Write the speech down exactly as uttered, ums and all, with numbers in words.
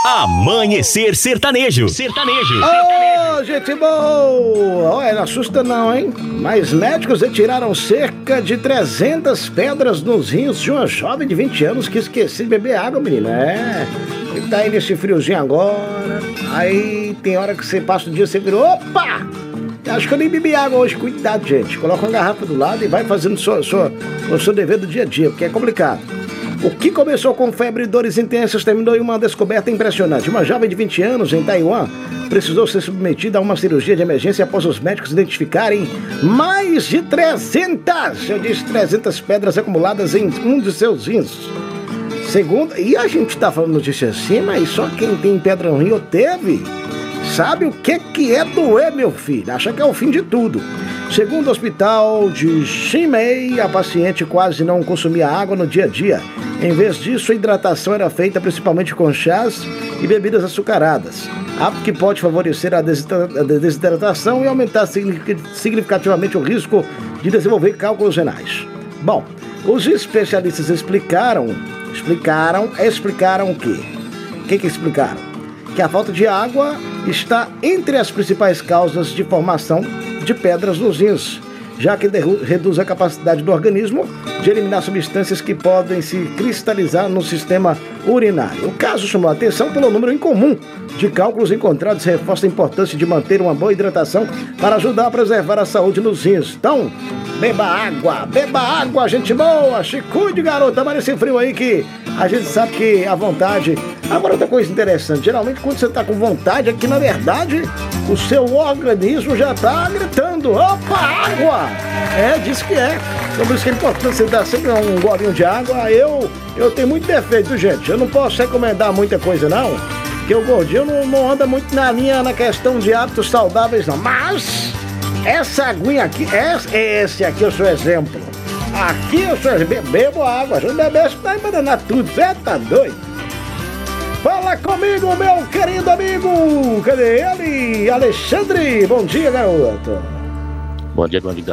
Amanhecer Sertanejo. Sertanejo. Ô, oh, gente boa! Olha, não assusta não, hein? Mas médicos retiraram cerca de trezentas pedras nos rins de uma jovem de vinte anos que esqueceu de beber água, menina. É, e tá aí nesse friozinho agora. Aí tem hora que você passa o dia e você vira, opa! Acho que eu nem bebi água hoje. Cuidado, gente. Coloca uma garrafa do lado e vai fazendo sua, sua, o seu dever do dia a dia, porque é complicado. O que começou com febre e dores intensas terminou em uma descoberta impressionante. Uma jovem de vinte anos em Taiwan precisou ser submetida a uma cirurgia de emergência após os médicos identificarem mais de trezentas, eu disse trezentas pedras acumuladas em um de seus rins. Segundo, e a gente tá falando notícia assim, mas só quem tem pedra no rim ou teve, sabe o que que é doer, meu filho? Acha que é o fim de tudo. Segundo o hospital de Xinmei, a paciente quase não consumia água no dia a dia. Em vez disso, a hidratação era feita principalmente com chás e bebidas açucaradas, hábito que pode favorecer a desidratação e aumentar significativamente o risco de desenvolver cálculos renais. Bom, os especialistas explicaram, explicaram, explicaram o quê? O que que explicaram? Que a falta de água está entre as principais causas de formação de pedras nos rins, já que reduz a capacidade do organismo de eliminar substâncias que podem se cristalizar no sistema urinário. O caso chamou a atenção pelo número incomum de cálculos encontrados e reforça a importância de manter uma boa hidratação para ajudar a preservar a saúde nos rins. Então, beba água, beba água, gente boa, se cuide, garota, mas esse frio aí que a gente sabe que a vontade... Agora, outra coisa interessante, geralmente quando você está com vontade, é que na verdade o seu organismo já está gritando, opa, água! É, diz que é. Então por isso que é importante você dar sempre um golinho de água. Eu, eu tenho muito defeito, gente, eu não posso recomendar muita coisa não, porque o gordinho não, não anda muito na linha, na questão de hábitos saudáveis não, mas essa aguinha aqui, esse, esse aqui é o seu exemplo. Aqui eu sou bebo água, se eu beber, isso vai envenenar tudo, você tá doido? Fala comigo, meu querido amigo! Cadê ele? Alexandre! Bom dia, garoto! Bom dia, bom dia.